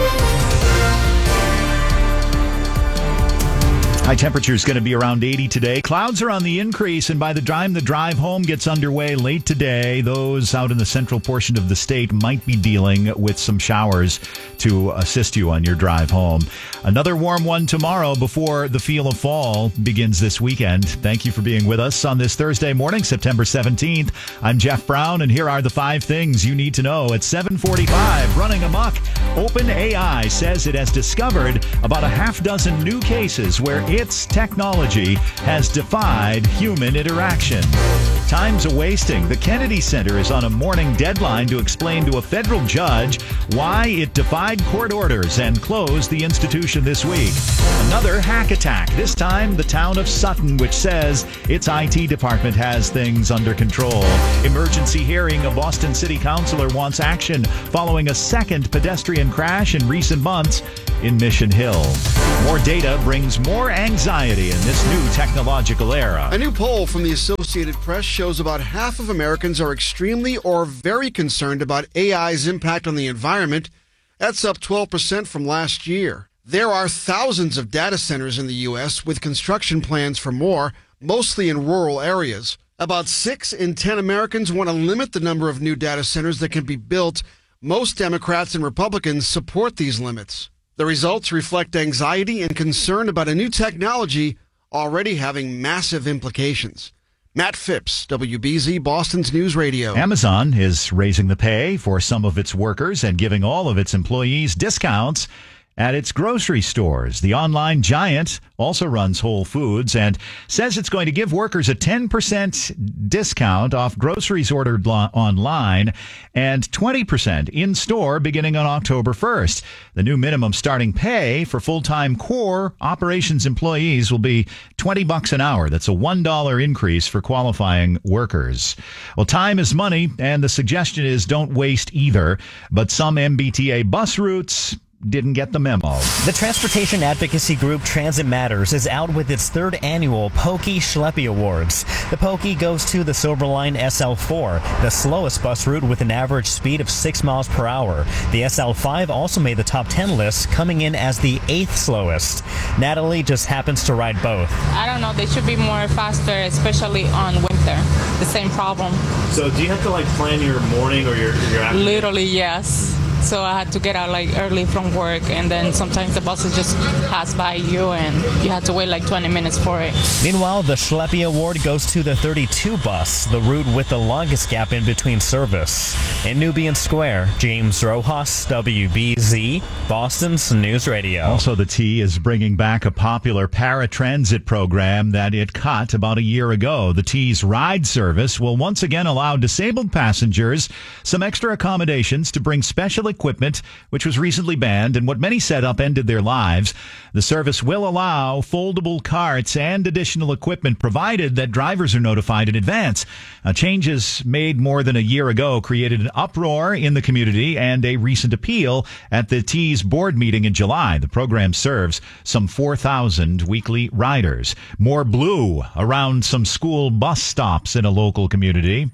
High temperature is going to be around eighty today. Clouds are on the increase, and by the time the drive home gets underway late today, those out in the central portion of the state might be dealing with some showers to assist you on your drive home. Another warm one tomorrow before the feel of fall begins this weekend. Thank you for being with us on this Thursday morning, September seventeenth. I'm Jeff Brown, and here are the five things you need to know at seven forty-five. Running amok, OpenAI says it has discovered about a half dozen new cases where its technology has defied human interaction. Time's a wasting. The Kennedy Center is on a morning deadline to explain to a federal judge why it defied court orders and closed the institution this week. Another hack attack, this time the town of Sutton, which says its I T department has things under control. Emergency hearing, a Boston City councilor wants action following a second pedestrian crash in recent months in Mission Hill. More data brings more anxiety in this new technological era. A new poll from the Associated Press shows about half of Americans are extremely or very concerned about A I's impact on the environment. That's up twelve percent from last year. There are thousands of data centers in the U S with construction plans for more, mostly in rural areas. About six in ten Americans want to limit the number of new data centers that can be built. Most Democrats and Republicans support these limits. The results reflect anxiety and concern about a new technology already having massive implications. Matt Phipps, W B Z Boston's News Radio. Amazon is raising the pay for some of its workers and giving all of its employees discounts at its grocery stores. The online giant also runs Whole Foods and says it's going to give workers a ten percent discount off groceries ordered lo- online and twenty percent in-store beginning on October first. The new minimum starting pay for full-time core operations employees will be twenty bucks an hour. That's a one dollar increase for qualifying workers. Well, time is money, and the suggestion is don't waste either. But some M B T A bus routes didn't get the memo. The transportation advocacy group Transit Matters is out with its third annual Pokey Schleppy Awards. The Pokey goes to the Silverline S L four, the slowest bus route with an average speed of six miles per hour. The S L five also made the top ten list, coming in as the eighth slowest. Natalie just happens to ride both. I don't know, they should be more faster, especially on winter. The same problem. So do you have to like plan your morning or your, your afternoon? Literally, yes. So I had to get out like early from work, and then sometimes the buses just pass by you and you have to wait like twenty minutes for it. Meanwhile, the Schleppy Award goes to the thirty-two bus, the route with the longest gap in between service. In Nubian Square, James Rojas, W B Z, Boston's News Radio. Also, the T is bringing back a popular paratransit program that it cut about a year ago. The T's ride service will once again allow disabled passengers some extra accommodations to bring special equipment, which was recently banned and what many said upended their lives. The service will allow foldable carts and additional equipment provided that drivers are notified in advance. Uh, changes made more than a year ago created an uproar in the community and a recent appeal at the T's board meeting in July. The program serves some four thousand weekly riders. More blue around some school bus stops in a local community.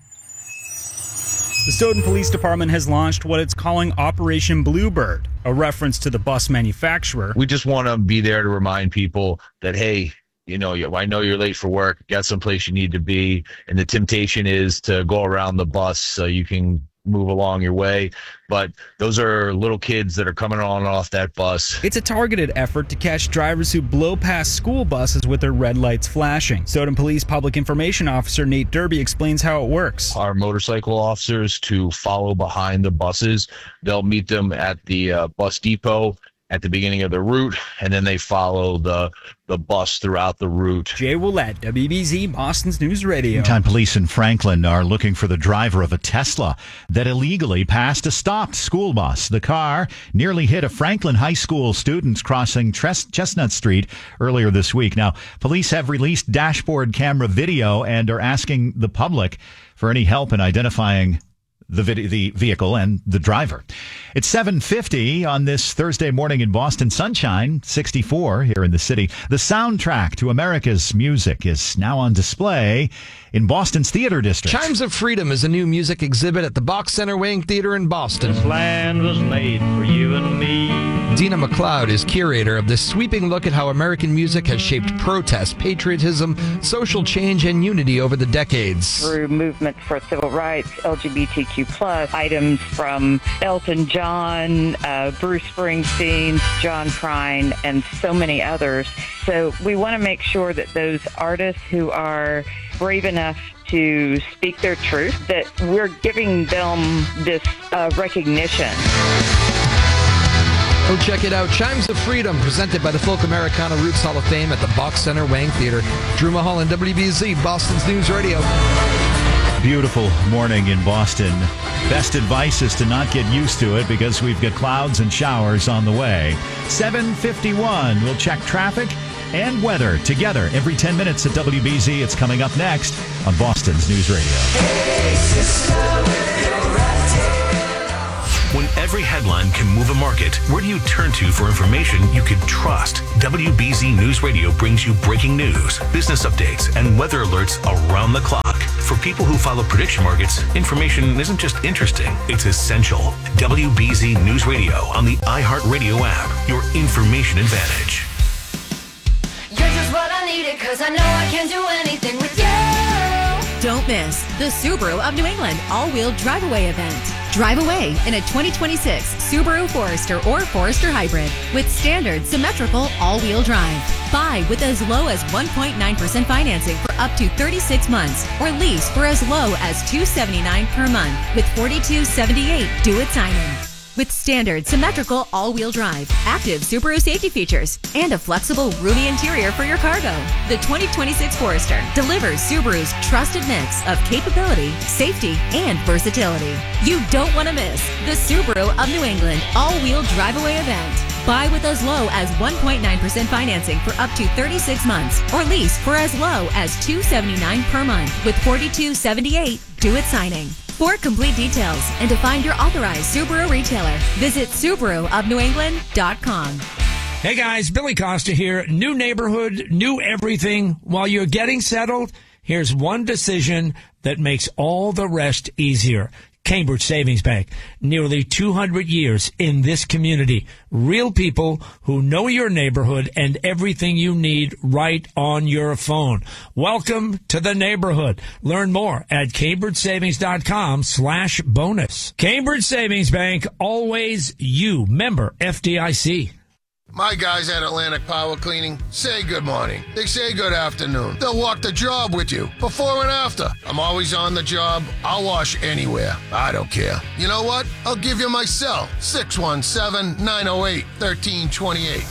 The Stoughton Police Department has launched what it's calling Operation Bluebird, a reference to the bus manufacturer. We just want to be there to remind people that, hey, you know, I know you're late for work, got someplace you need to be, and the temptation is to go around the bus so you can move along your way. But those are little kids that are coming on and off that bus. It's a targeted effort to catch drivers who blow past school buses with their red lights flashing. Stoughton Police Public Information Officer Nate Derby explains how it works. Our motorcycle officers to follow behind the buses. They'll meet them at the uh, bus depot at the beginning of the route, and then they follow the the bus throughout the route. Jay Willett, W B Z, Boston's News Radio. Meantime, police in Franklin are looking for the driver of a Tesla that illegally passed a stopped school bus. The car nearly hit a Franklin High School student crossing Tres- Chestnut Street earlier this week. Now, police have released dashboard camera video and are asking the public for any help in identifying the vid- the vehicle and the driver. It's seven fifty on this Thursday morning in Boston. Sunshine, sixty-four here in the city. The soundtrack to America's music is now on display in Boston's Theater District. Chimes of Freedom is a new music exhibit at the Box Center Wang Theater in Boston. This land was made for you and me. Dina McLeod is curator of this sweeping look at how American music has shaped protest, patriotism, social change, and unity over the decades. Through movements for civil rights, L G B T Q plus, items from Elton John, uh, Bruce Springsteen, John Prine, and so many others. So we want to make sure that those artists who are brave enough to speak their truth, that we're giving them this uh, recognition. Go check it out. Chimes of Freedom, presented by the Folk Americana Roots Hall of Fame at the Box Center Wang Theater. Drew Mulholland, W B Z, Boston's News Radio. Beautiful morning in Boston. Best advice is to not get used to it because we've got clouds and showers on the way. seven fifty-one. We'll check traffic and weather together every ten minutes at W B Z. It's coming up next on Boston's News Radio. Hey, sister, with your rat tail. When every headline can move a market, where do you turn to for information you can trust? W B Z News Radio brings you breaking news, business updates, and weather alerts around the clock. For people who follow prediction markets, information isn't just interesting, it's essential. W B Z News Radio on the iHeartRadio app, your information advantage. You're just what I needed, cause I know I can do anything with you. Don't miss the Subaru of New England all-wheel drive-away event. Drive away in a twenty twenty-six Subaru Forester or Forester Hybrid with standard symmetrical all-wheel drive. Buy with as low as one point nine percent financing for up to thirty-six months or lease for as low as two hundred seventy-nine dollars per month with forty-two seventy-eight due at signing. With standard symmetrical all-wheel drive, active Subaru safety features, and a flexible, roomy interior for your cargo, the twenty twenty-six Forester delivers Subaru's trusted mix of capability, safety, and versatility. You don't want to miss the Subaru of New England all-wheel drive-away event. Buy with as low as one point nine percent financing for up to thirty-six months or lease for as low as two hundred seventy-nine dollars per month with forty-two seventy-eight due at signing. For complete details and to find your authorized Subaru retailer, visit Subaru of New England dot com. Hey guys, Billy Costa here. New neighborhood, new everything. While you're getting settled, here's one decision that makes all the rest easier. Cambridge Savings Bank, nearly two hundred years in this community. Real people who know your neighborhood and everything you need right on your phone. Welcome to the neighborhood. Learn more at cambridge savings dot com slash bonus. Cambridge Savings Bank, always you. Member F D I C. My guys at Atlantic Power Cleaning say good morning. They say good afternoon. They'll walk the job with you, before and after. I'm always on the job. I'll wash anywhere. I don't care. You know what? I'll give you my cell, six one seven, nine oh eight, one three two eight.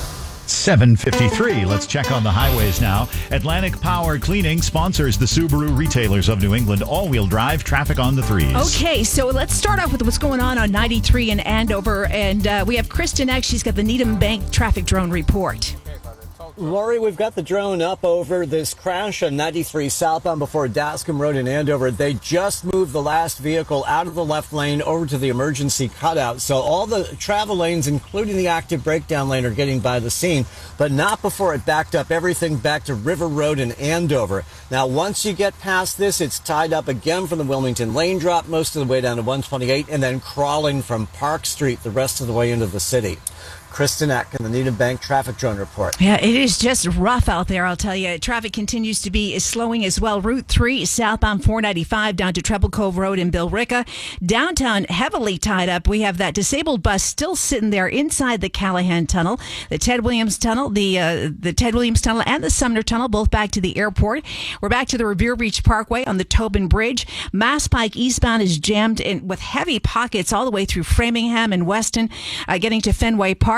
seven fifty-three. Let's check on the highways now. Atlantic Power Cleaning sponsors the Subaru Retailers of New England all-wheel drive traffic on the threes. Okay, so let's start off with what's going on on ninety-three in Andover. And uh, we have Kristen Eck. She's got the Needham Bank traffic drone report. Lori, we've got the drone up over this crash on ninety-three southbound before Dascom Road in Andover. They just moved the last vehicle out of the left lane over to the emergency cutout. So all the travel lanes, including the active breakdown lane, are getting by the scene, but not before it backed up everything back to River Road in Andover. Now, once you get past this, it's tied up again from the Wilmington lane drop most of the way down to one twenty-eight and then crawling from Park Street the rest of the way into the city. Kristen Eck in the Needham Bank traffic drone report. Yeah, it is just rough out there, I'll tell you. Traffic continues to be slowing as well. Route three, southbound four ninety-five down to Treble Cove Road in Billerica. Downtown heavily tied up. We have that disabled bus still sitting there inside the Callahan Tunnel, the Ted Williams Tunnel, the uh, the Ted Williams Tunnel and the Sumner Tunnel, both back to the airport. We're back to the Revere Beach Parkway on the Tobin Bridge. Mass Pike eastbound is jammed in with heavy pockets all the way through Framingham and Weston, uh, getting to Fenway Park.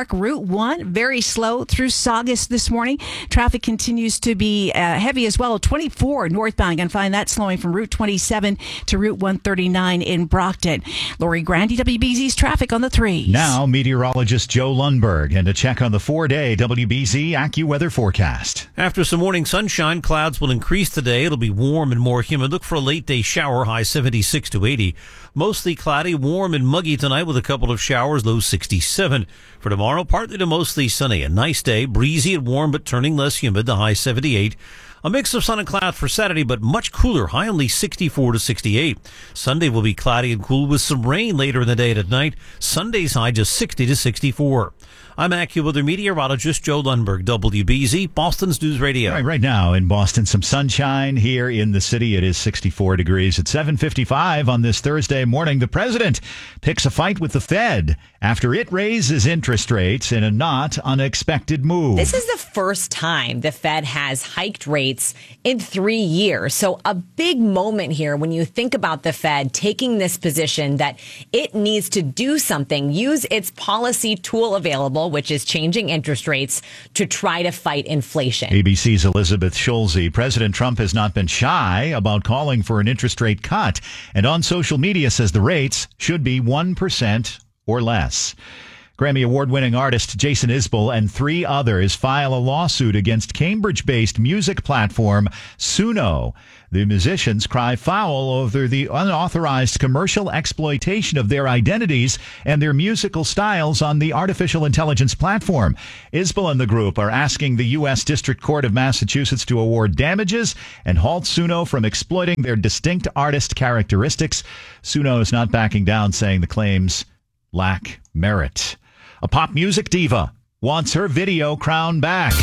York, Route one, very slow through Saugus this morning. Traffic continues to be uh, heavy as well. twenty-four northbound. Going to find that slowing from Route twenty-seven to Route one thirty-nine in Brockton. Lori Grandy, W B Z's traffic on the threes. Now, meteorologist Joe Lundberg, and a check on the four-day W B Z AccuWeather forecast. After some morning sunshine, clouds will increase today. It'll be warm and more humid. Look for a late-day shower, high seventy-six to eighty. Mostly cloudy, warm and muggy tonight with a couple of showers, low sixty-seven. For tomorrow, partly to mostly sunny. A nice day, breezy and warm, but turning less humid, the high seventy-eight. A mix of sun and cloud for Saturday, but much cooler, high only sixty-four to sixty-eight. Sunday will be cloudy and cool with some rain later in the day and at night. Sunday's high just sixty to sixty-four. I'm AccuWeather meteorologist Joe Lundberg, W B Z, Boston's News Radio. Right, right now in Boston, some sunshine here in the city. It is sixty-four degrees at seven fifty-five on this Thursday morning. The president picks a fight with the Fed after it raises interest rates in a not unexpected move. This is the first time the Fed has hiked rates in three years. So a big moment here when you think about the Fed taking this position that it needs to do something, use its policy tool available, which is changing interest rates, to try to fight inflation. A B C's Elizabeth Schulze. President Trump has not been shy about calling for an interest rate cut, and on social media says the rates should be one percent or less. Grammy Award-winning artist Jason Isbell and three others file a lawsuit against Cambridge-based music platform Suno. The musicians cry foul over the unauthorized commercial exploitation of their identities and their musical styles on the artificial intelligence platform. Isbell and the group are asking the U S District Court of Massachusetts to award damages and halt Suno from exploiting their distinct artist characteristics. Suno is not backing down, saying the claims lack merit. A pop music diva wants her video crown back.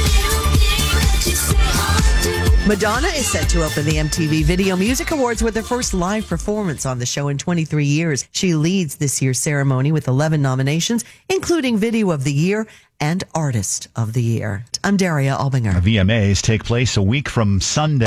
Madonna is set to open the M T V Video Music Awards with her first live performance on the show in twenty-three years. She leads this year's ceremony with eleven nominations, including Video of the Year and Artist of the Year. I'm Daria Albinger. V M As take place a week from Sunday.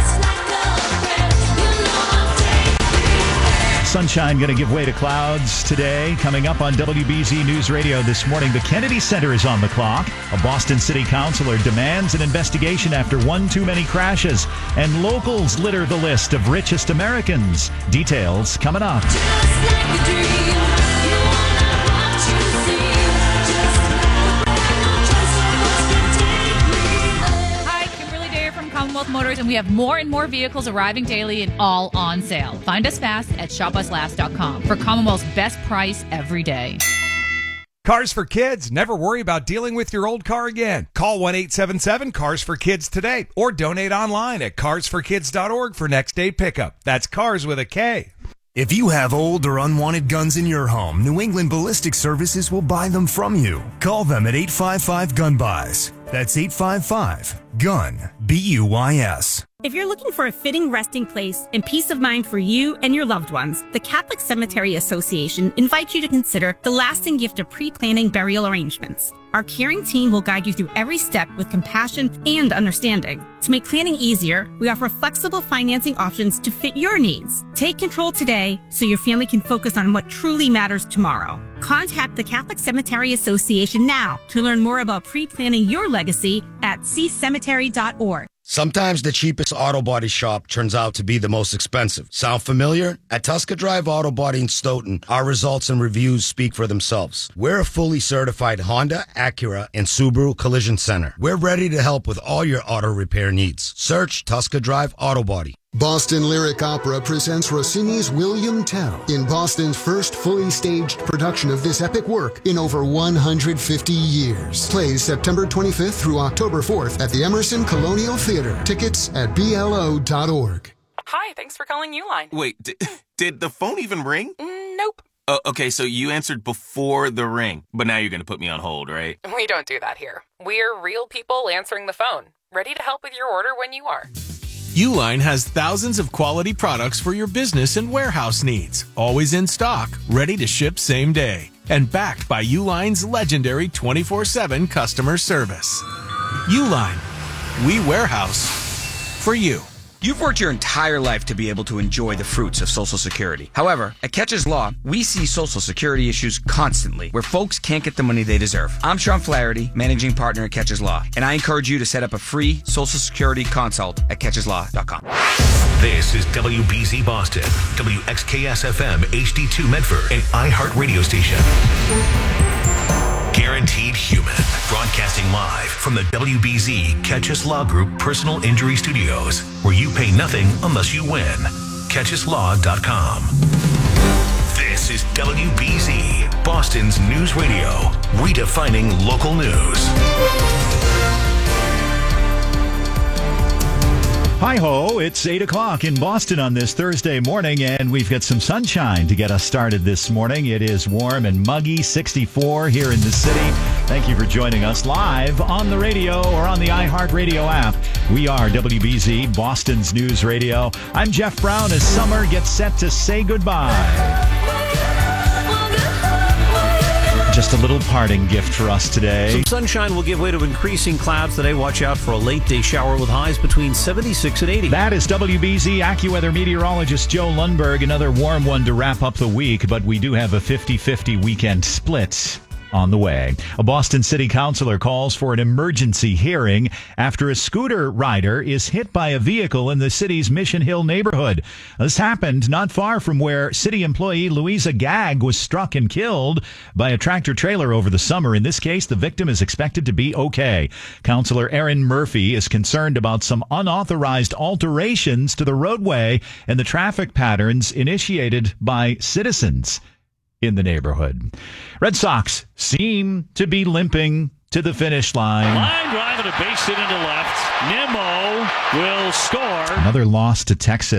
Sunshine going to give way to clouds today. Coming up on W B Z News Radio this morning, the Kennedy Center is on the clock. A Boston City councilor demands an investigation after one too many crashes. And locals litter the list of richest Americans. Details coming up. Commonwealth Motors, and we have more and more vehicles arriving daily and all on sale. Find us fast at shop us last dot com for Commonwealth's best price every day. Cars for Kids. Never worry about dealing with your old car again. Call one eight seven seven cars for kids today or donate online at cars for kids dot org for next day pickup. That's cars with a K. If you have old or unwanted guns in your home, New England Ballistic Services will buy them from you. Call them at eight five five gun buys. That's eight five five gun B U Y S. If you're looking for a fitting resting place and peace of mind for you and your loved ones, the Catholic Cemetery Association invites you to consider the lasting gift of pre-planning burial arrangements. Our caring team will guide you through every step with compassion and understanding. To make planning easier, we offer flexible financing options to fit your needs. Take control today so your family can focus on what truly matters tomorrow. Contact the Catholic Cemetery Association now to learn more about pre-planning your legacy at c cemetery dot org. Sometimes the cheapest auto body shop turns out to be the most expensive. Sound familiar? At Tusker Drive Auto Body in Stoughton, our results and reviews speak for themselves. We're a fully certified Honda, Acura, and Subaru collision center. We're ready to help with all your auto repair needs. Search Tusker Drive Auto Body. Boston Lyric Opera presents Rossini's William Tell in Boston's first fully staged production of this epic work in over one hundred fifty years. Plays September twenty-fifth through October fourth at the Emerson Colonial Theater. Tickets at B L O dot org. Hi, thanks for calling Uline. Wait, d- did the phone even ring? Mm, nope. Oh, okay, so you answered before the ring, but now you're going to put me on hold, right? We don't do that here. We're real people answering the phone, ready to help with your order when you are. Uline has thousands of quality products for your business and warehouse needs. Always in stock, ready to ship same day. And backed by Uline's legendary twenty-four seven customer service. Uline. We warehouse for you. You've worked your entire life to be able to enjoy the fruits of Social Security. However, at Catches Law, we see Social Security issues constantly where folks can't get the money they deserve. I'm Sean Flaherty, managing partner at Catches Law, and I encourage you to set up a free Social Security consult at catches law dot com. This is W B Z Boston, W X K S F M H D two Medford, an iHeart radio station. Guaranteed Human, broadcasting live from the W B Z Catches Law Group Personal Injury Studios, where you pay nothing unless you win. catches law dot com. This is W B Z, Boston's news radio, redefining local news. Hi-ho, it's eight o'clock in Boston on this Thursday morning, and we've got some sunshine to get us started this morning. It is warm and muggy, sixty-four here in the city. Thank you for joining us live on the radio or on the iHeartRadio app. We are W B Z, Boston's news radio. I'm Jeff Brown as summer gets set to say goodbye. Just a little parting gift for us today. Some sunshine will give way to increasing clouds today. Watch out for a late day shower with highs between seventy-six and eighty. That is W B Z AccuWeather meteorologist Joe Lundberg. Another warm one to wrap up the week, but we do have a fifty-fifty weekend split on the way. A Boston City Councilor calls for an emergency hearing after a scooter rider is hit by a vehicle in the city's Mission Hill neighborhood. This happened not far from where city employee Louisa Gagg was struck and killed by a tractor trailer over the summer. In this case, the victim is expected to be okay. Councilor Erin Murphy is concerned about some unauthorized alterations to the roadway and the traffic patterns initiated by citizens in the neighborhood. Red Sox seem to be limping to the finish line. Line drive and a base hit into left. Nimmo will score. Another loss to Texas.